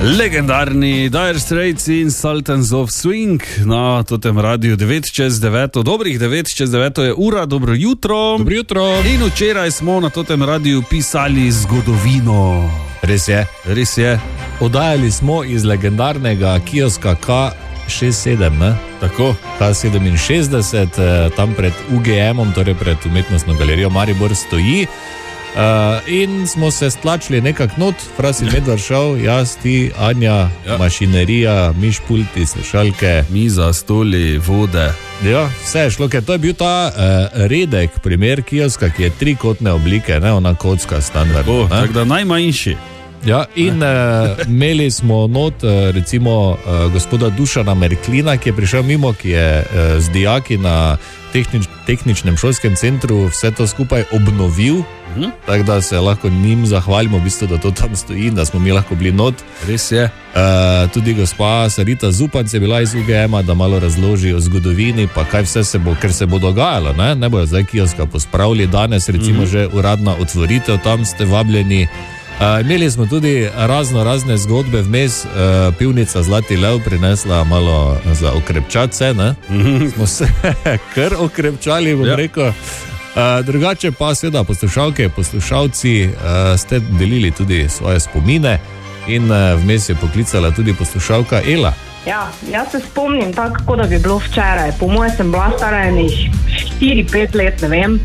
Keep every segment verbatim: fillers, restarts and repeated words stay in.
Legendarni Dire Straits in Sultans of Swing na totem radiju devet čez devet, dobrih devet čez devet je ura, dobro jutro. Dobro jutro. In včeraj smo na totem radiju pisali zgodovino. Res je. Res je. Odajali smo iz legendarnega kioska K šest sedem, ne? Tako. K sedeminšestdeset, tam pred U G M-om, torej pred umetnostno galerijo Maribor stoji. Uh, in smo se stlačili nekak not, Fras in Medvard šel, jaz, ti, Anja, ja. Mašinerija, miš pulti, slušalke. Miza, stoli, vode. Ja, vse je šlo, ker to je bil ta uh, redek primer kioska, ki je trikotne oblike, ne, ona kocka standard. Tako, tako da najmanjši. Ja, in uh, imeli smo not uh, recimo uh, gospoda Dušana Merklina, ki je prišel mimo, ki je uh, z dijaki na tehnič, tehničnem šolskem centru vse to skupaj obnovil. Hmm. Tako da se lahko njim zahvalimo, v bistvu, da to tam stoji in da smo mi lahko bili not. Res je. Uh, tudi gospa Sarita Zupanc je bila iz U G M-a, da malo razloži o zgodovini, pa kaj vse se bo, ker se bo dogajalo, ne, ne bojo zdaj kioska pospravili, danes recimo hmm. že uradna otvoritev, tam ste vabljeni. Uh, imeli smo tudi razno razne zgodbe vmes, uh, pivnica Zlati lev prinesla malo za okrepčace, ne? Mm-hmm. Smo se kar okrepčali, bom ja. rekel. Uh, drugače pa seveda poslušalke, poslušalci uh, ste delili tudi svoje spomine in uh, vmes je poklicala tudi poslušalka Ela. Ja, jaz se spomnim tako, da bi bilo včeraj. Po moje sem bila stara enih štiri pet let, ne vem.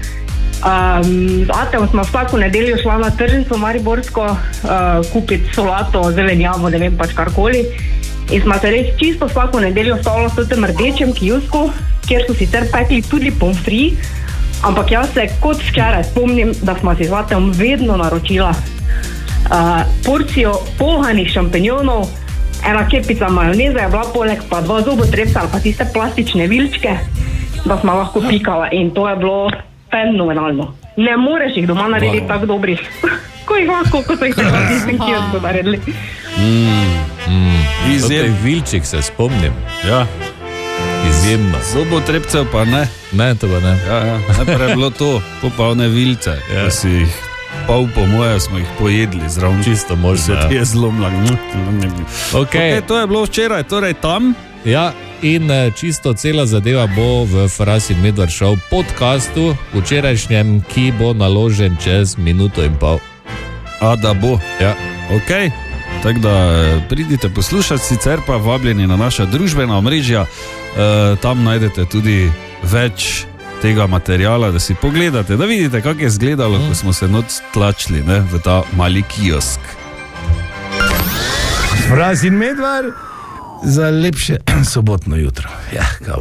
Um, Atem smo vsako nedeljo šla na tržnico Mariborsko uh, kupiti solato, zelenjavo, ne vem pač karkoli. In smo se res čisto vsako nedeljo stavila v tem rdečem kiosku, kjer so sicer pekli tudi pomfri, ampak jaz se kot včeraj spomnim, da smo si z Atem vedno naročila uh, porcijo polhanih šampinjonov, ena kepica majoneze je bila poleg, pa dva zobotrebca ali pa tiste plastične vilčke, da smo lahko pikala in to je bilo fenomenalno. Ne moreš jih doma narediti wow. tako dobrih. Ko jih lahko, ko so jih treba tistem kiosku naredili. Mm, mm. Izjem. Vilčik se spomnim. Ja. Izjemno. Zobotrebcev pa ne. Ne, to pa ne. Ja, ja. Najprej je bilo to, popavne vilce. Ja. Si jih, pol po moje smo jih pojedli zraven. Čisto možno. Se ti je zlomila. Okay. Ok, to je bilo včeraj, torej tam. Ja. In čisto cela zadeva bo v Fras in Medvard Show podcastu včerajšnjem, ki bo naložen čez minuto in pol. A da bo? Ja. Ok, tako da pridite poslušati, sicer pa vabljeni na naša družbena omrežja, e, tam najdete tudi več tega materijala, da si pogledate, da vidite, kako je izgledalo, mm. ko smo se noč tlačili, ne, v ta mali kiosk. Fras in Medvard za lepše sobotno jutro. Ja,